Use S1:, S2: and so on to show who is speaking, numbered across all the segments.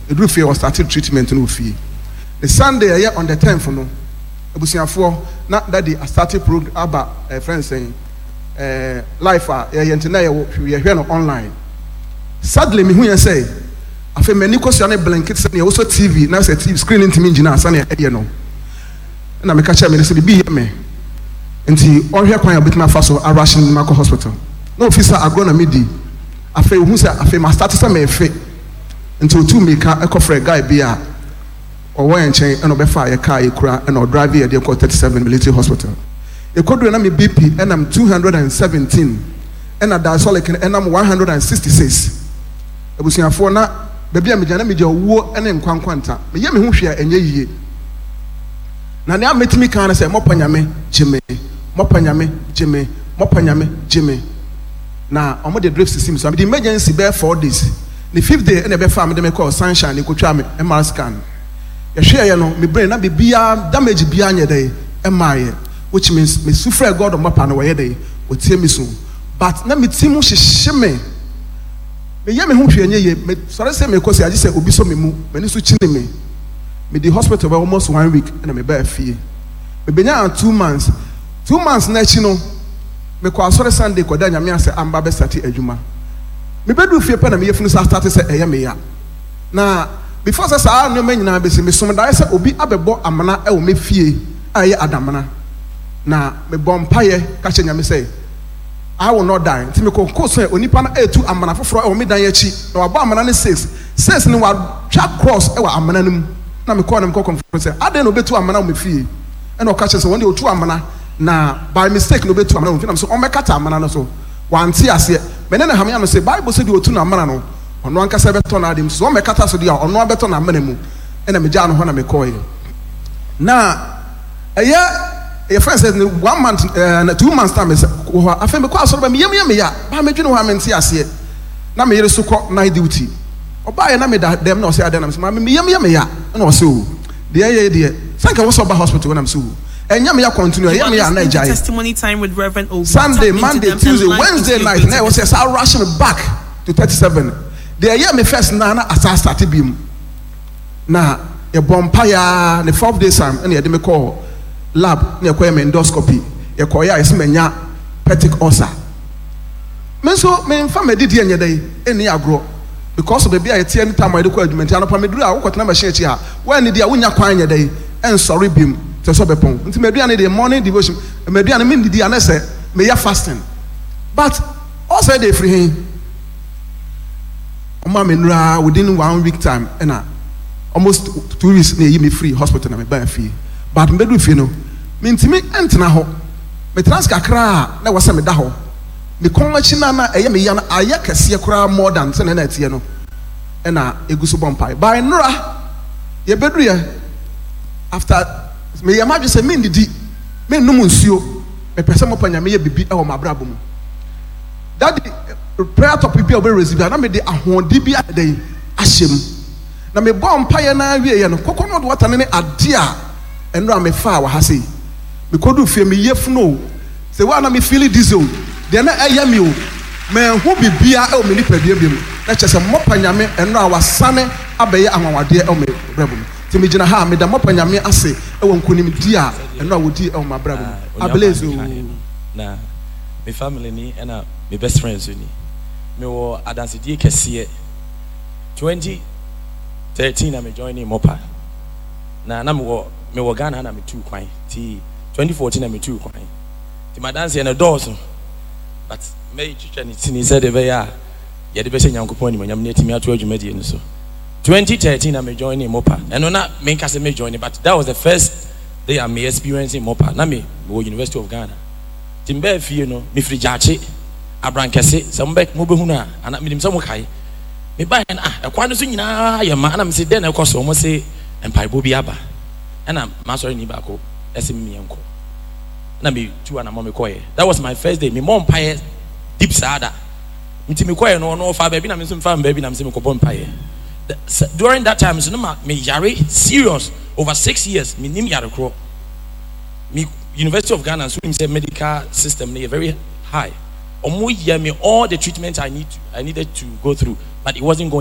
S1: do fear was started treatment no fee. The Sunday on the 10th no. Ebusiafo na daddy started program about friends saying life we no online. Sadly me who say afi many question blanket say also TV na say TV screen ntimi ngina asa na e no. Na me ka cha me say bi me. Nti ohwe kwan obetima fa so Russian Medical Hospital. No officer agona me di. Afi hu say afi ma start say me fe. Nti otu me ka ekofre guy bi a or when chain and obefa a car and or drive here they call 37 military hospital. A code when I'm BP and I'm 217 and a diasolic and I'm 166. I was in for now, baby, I'm a major war and in Quanta. Me yam who share and ye. Now they met me can say Mopanyame, Jimmy, Mopanyame, Jimmy, Mopanyame, Jimmy. Now I'm the drift system, so I'm the emergency bear 4 days. The 5th day and a family they call sunshine, you could try me MR scan. Share no me brain na be damage bia anya dey emaye, which means me suffer God on mapa na we dey otie me so but na me timu hyehye me ye me ho hwe anya ye me sore say me kosi agi say obi so me mu me ni so chine me the hospital for almost 1 week and me ba fie me benya 2 months na chi no me kwa sore Sunday ko da nyame ase amba be start adwuma me bedu fie pa na me yefunu start say eye me ya na before say no man nyina be se me som da say obi abebo amana e wo me fie aye adamana na me bompaye ka che nyame say I will not die nti me ko so onipa na etu amana foforo e wo me dan yachi na wabo amana ne 6 ni wa twa cross e wa amana nim na me call them conference say ade no betu amana wo me fie e na o ka che say won de otu amana na by mistake no betu amana wo fie na so o me kata amana no so wanti ase me ne na hamya no say Bible say de otu na amana no ono ankasa beto na adim so me kata so dia ono abeto na amana mu e na me gya no ho na me call na your friend says 1 month 2 months time I feel me kwa so ba me yam ya ba me dwene ho amenti ase na me yere so ko night duty oba ye na me da dem na o say ade na me yam ya na o say o de sanka wo so ba hospital when am so enya me ya continue yam ya na ejai
S2: testimony time with Reverend Obi
S1: Sunday Monday Tuesday Wednesday night na o say I rush me back to 37 the year me first na start bim na e bompa ya the 4 days am na ye de me call lab na ekoya me endoscopy e koya ese manya peptic ulcer me so me mfa me didi enye dey eni agro because of the bia yeti anytime I dey call adwumenti anopa me duru a wokotena machine chi a when ni dia wonya kwan enye dey en sorry bim te so bepon nti me dua ne dey morning devotion me dua ne me didi anese me ya fasting but also dey free hin Oma menra within 1 week time and almost 2 weeks na yi me free hospital na me ba fie but me do fie no me ntimi entena ho me transfer kra na wasa me da ho me kon achi na eye me ya na aye kase kra more than se na tie no e na eguso bompai by nra ye bedu ye after me ya ma dwe se me ndidi me num nsuo me pese mo panya me ye bibi e wo mabrabo mu daddy prayer topic be obe receive na me de ahodi bi adai ahyem na me bompai na wie ye no coconut water ne ade a enra me fa wa ha sei me kodu fie me yefno se wa na me feel diesel de na eya me o me hu bibia e o me nipadua bi mu na chese mopanyame enra wasane abeye anwawade e o me brabum ti me gina ha me da mopanyame ase e won konim di a enra wodi e o mabrabum abelezo
S3: na me family ni na me best friends ni me wo adanse die kese 2013 na me join in Mopa na me wo Ghana na me 2 kwan ti 2014 na me 2 kwan ti my dance na doors but me chicha ni tini said e be ya ye de be se nyankopon ni manyam na timi ato adwumadi ni so 2013 na me join in Mopa and na me nka se me join but that was the first day I me experiencing Mopa na me wo University of Ghana timbe fie no me free jache abrankese sambek mo behu na ana me dim se mo kai me ba na ekwa no so nyina ya ma na me se den na ekoso mo se empaibo bi aba na ma sorry ni ba ko ese me enko na me tu ana mo me koye that was my first day me mom paye deep sada mti me koye no fa ba bi na me so mfa ba bi na me se me ko bon paye during that time so no me yare serious over 6 years me nim yare kro me University of Ghana so say medical system they very high omo year me all the treatment I needed to go through but it wasn't going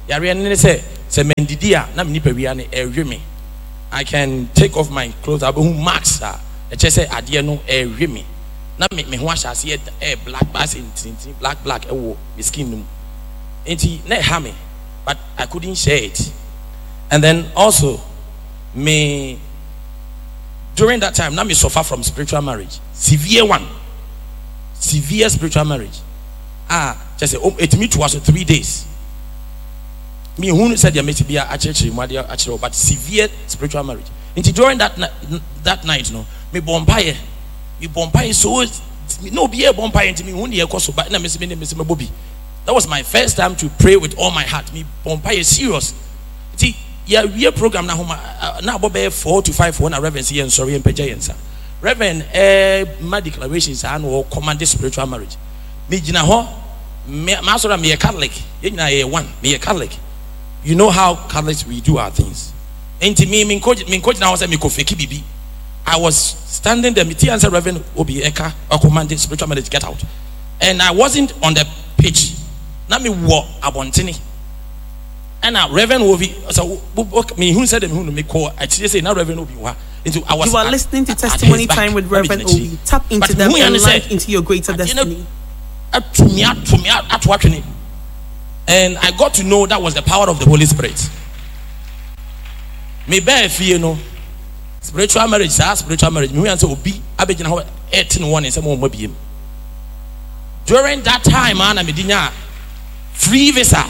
S3: yare ne se mendidi a na me nipa wia ne ewe me. I can take off my clothes abu marks a che say ade no ewe me. Na me ho ahase black bass in black ewo me skin no. Enti na ha me, but I couldn't share it. And then also me during that time, now me suffer from spiritual marriage, severe spiritual marriage. Just say, it me was 3 days. Me who said you made to be a church, but severe spiritual marriage. And during that night, no, me bompire so no be a bompire into me who near Koso, but na miss me Bobby. That was my first time to pray with all my heart. Me bompire serious. See. Yeah, we program now. Now, Bob 4 to 5 for Reverend and sorry and Pejayansa. Reverend, my declarations are no commanded spiritual marriage. Me jina ho, master me a Catholic. You one, me a Catholic. You know how Catholics we do our things. And to me coach now say me ko fake bibi. I was standing there, me answer Reverend Obi Eka or commanded spiritual marriage get out. And I wasn't on the pitch. Now me walk abontini. And now Reverend Obi, so me who said who me call actually say now Reverend Obi wa. You
S2: are listening to Testimony Time with Reverend Obi. Tap into them and launch into your greater destiny.
S3: And I got to know that was the power of the Holy Spirit. Me bear fear no spiritual marriage, spiritual marriage. Me answer Obi abegina ho 18 say mo mabiem. During that time, man, I medinya free visa.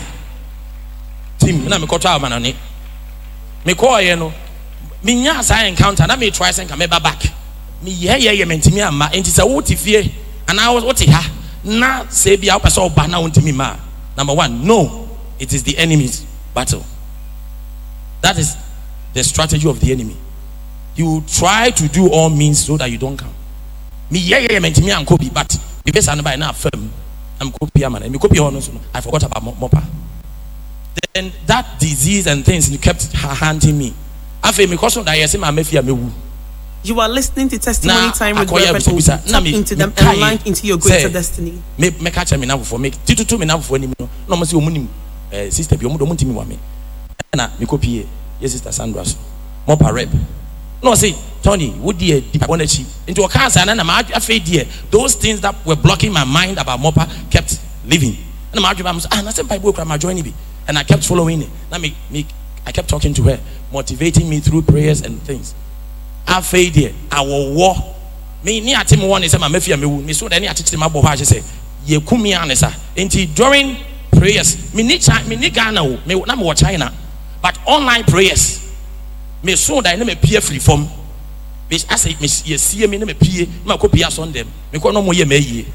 S3: Team na me kota man ani me call ye no me nya sa encounter na me try say come back me ye mentimi amma enti say wo ti fie ana wo ti ha na say bia wo pese oba na wontimi ma. Number one, no, it is the enemy's battle. That is the strategy of the enemy. You try to do all means so that you don't come. Me ye mentimi anko bi, but the best and by now firm I'm copy man me copy on. I forgot about Mopa. Then that disease and things kept haunting me. Because of that,
S2: you are listening to Testimony Time with Reverend Obi. Tap into them and launch into your greater destiny.
S3: Me catch me now for me. Titutu me now for any no must you sister be omo ntimi wa me. Na me copy yes sister Sandra so. Mopa rep. No say Tony, would dear deep bonachi into a cancer and I'm afraid dear. Those things that were blocking my mind about Mopa kept living. And I'm saying Bible my join me. And I kept following it. Now I kept talking to her, motivating me through prayers and things. I failed I will war. Me ni ati one is my mafia me so any ati my boy say ye kumi anesa. Until during prayers, me ni Ghana me na me China, but online prayers me so that me peer free form. Me I say me ye see me na me peer me ko peer on them. Me ko no mo ye me ye.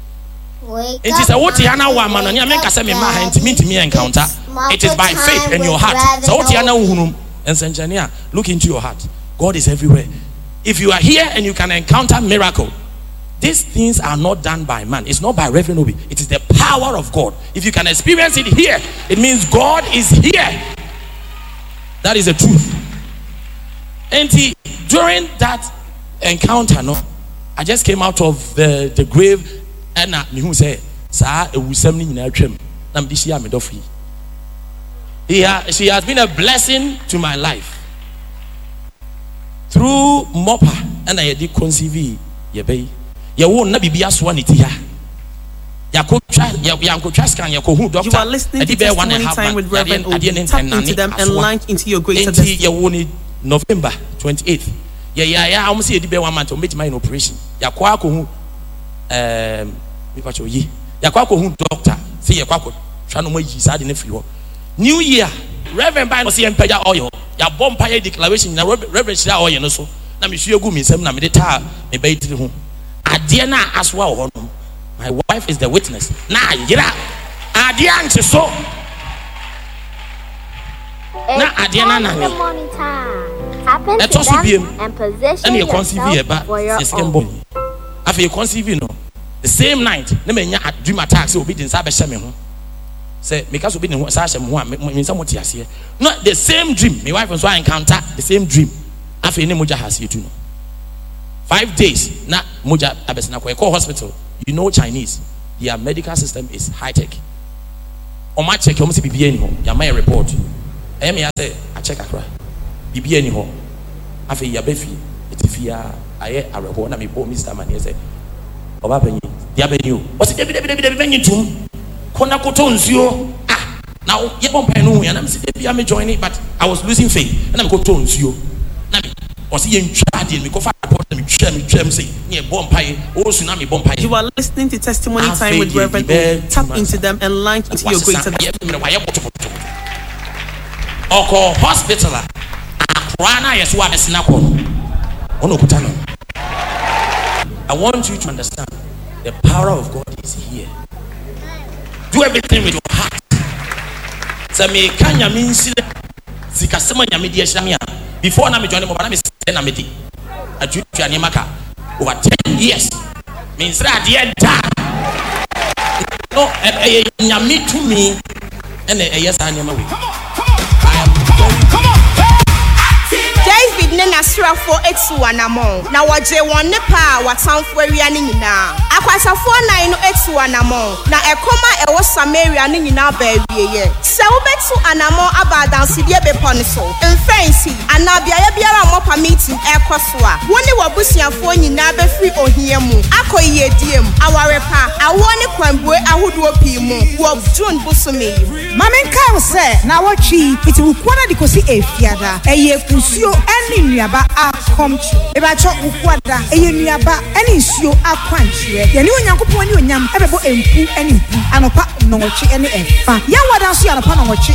S3: It is a what yana wa man anya menka say me ma ha me encounter. It is by faith in your heart. So what yana uhunum and engineer look into your heart. God is everywhere. If you are here and you can encounter miracle, these things are not done by man. It's not by Reverend Obi. It is the power of God. If you can experience it here, it means God is here. That is the truth. And during that encounter, no, I just came out of the grave. And who say, "Sir, it was something in our dream." She has been a blessing to my life through Mopa, and I did conceive. You won't be aswanity.
S2: You are listening to Testimony Time with Reverend Obi. Tap into them and launch into your greater destiny.
S3: November 28th. I almost see a debate 1 month to make my operation. Doctor say New Year, Reverend Bible see empeja oil. Ya bompire declaration na Reverend share oil no so. Na me hwe gu me nsam na me de ta me baitiri ho. Ade na aswa ho no. My wife is the witness. Na yira. Ade anche so. Na ade na na me.
S4: Happen to them and position yourself for your own.
S3: After you conceive, the same night, ne me nya dream attack say obi din sa be hye me ho. Say because obi din ho sa hye me ho a me nsa moti ase. No, the same dream. My wife and so I encounter the same dream. After ne moja has you too no. 5 days na moja abesina ko hospital. You know Chinese. Their medical system is high tech. o ma check o mo se bibia ni ho ya ma report e me ya say a check akra bibia ni ho afi ya be fi etifia aye areho na me bo Mr. Man say oba banyi dia banyi o se debi banyi tum kona koto nsuo now ye bon pai no ya na me se debi me join it but I was losing faith na me koto nsuo na me o se ye ntwa de me ko fa report na me twam say ye bon pai o su na me bon pai.
S2: You are listening to Testimony Time with Reverend O. Tap into them and launch into your greater destiny.
S3: Oko hospital akrana yeso abesina ko ono kutano. I want you to understand the power of God is here. Do everything with your heart. So me kanya minsi sikasema nyame di ehia before na me join mo na me say na me di adwutua ne maka over 10 years means that the da no nyame to me and yes I am away. I am very come on.
S5: David ne nasrafo etu anamon na waje won ne pa watamfo awia ne nyina akwasafo nan no etu anamon na ekoma ewo Samaria ne nyina ba awieye se wo betu anamon abadanse die bepon so mfansi anabia ya biara mopa meeting ekoso a woni wabusuafo nyina be free ohia mu akoyie diem awarepa awoni kwambue ahodo pi mu wo June busumi
S6: mamenka wo se na wotwi iti ukwana dikosi efiada eye kusuo eni nuaba akomchi ebacho ukwada eye nuaba eni nsuo akwanchire ye ni onyankopon ni onyam ebebo empu eni mpu anopa nongochi eni efa ya wada so ya anopa nongochi